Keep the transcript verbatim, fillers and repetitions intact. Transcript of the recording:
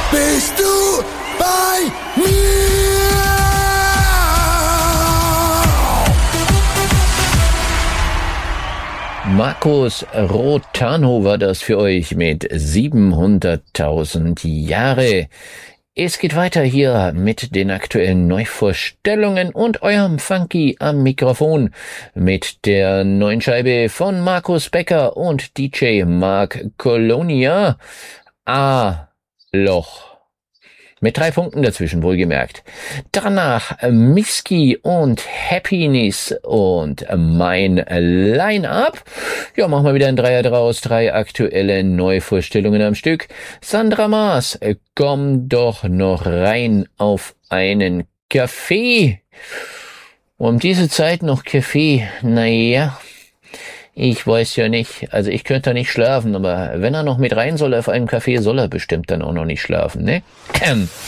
bist du bei mir. Markus Rotano war das für euch mit siebenhunderttausend Jahre. Es geht weiter hier mit den aktuellen Neuvorstellungen und eurem Funky am Mikrofon mit der neuen Scheibe von Markus Becker und D J Mark Colonia. A-Loch. Mit drei Punkten dazwischen, wohlgemerkt. Danach Miski und Happiness und mein Line-Up. Ja, machen wir wieder ein Dreier draus. Drei aktuelle Neuvorstellungen am Stück. Sandra Maas, komm doch noch rein auf einen Kaffee. Um diese Zeit noch Kaffee, naja, ich weiß ja nicht. Also ich könnte nicht schlafen, aber wenn er noch mit rein soll auf einen Kaffee, soll er bestimmt dann auch noch nicht schlafen, ne? Ähm.